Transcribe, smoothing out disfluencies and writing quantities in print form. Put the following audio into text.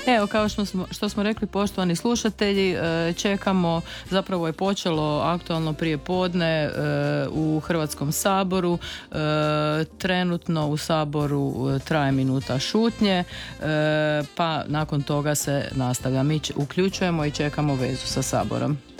Evo, kao što smo rekli, poštovani slušatelji, čekamo, zapravo je počelo aktualno prijepodne u Hrvatskom saboru. Trenutno u Saboru traje minuta šutnje, pa nakon toga se nastavlja. Mi uključujemo i čekamo vezu sa Saborom.